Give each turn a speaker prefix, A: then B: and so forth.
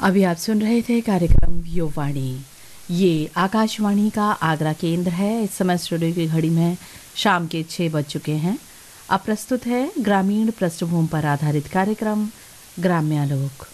A: अभी आप सुन रहे थे कार्यक्रम युववाणी। ये आकाशवाणी का आगरा केंद्र है। इस समय स्टूडियो की घड़ी में शाम के 6 बज चुके हैं। अब प्रस्तुत है ग्रामीण पृष्ठभूमि पर आधारित कार्यक्रम ग्राम्य लोक।